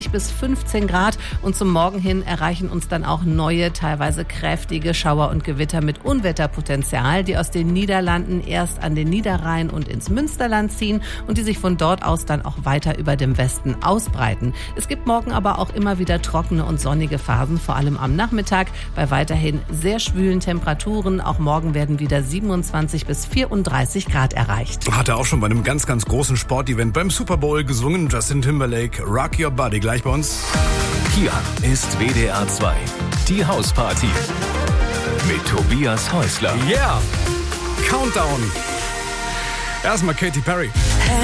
bis 15 Grad und zum Morgen hin erreichen uns dann auch neue, teilweise kräftige Schauer und Gewitter mit Unwetterpotenzial, die aus den Niederlanden erst an den Niederrhein und ins Münsterland ziehen und die sich von dort aus dann auch weiter über dem Westen ausbreiten. Es gibt morgen aber auch immer wieder trockene und sonnige Phasen, vor allem am Nachmittag, bei weiterhin sehr schwülen Temperaturen. Auch morgen werden wieder 27 bis 34 Grad erreicht. Hat er auch schon bei einem ganz, ganz großen Sportevent beim Super Bowl gesungen. Justin Timberlake, Rock Your Body, gleich bei uns. Hier ist WDR 2, die Hausparty mit Tobias Häusler. Yeah! Countdown. Erstmal Katy Perry.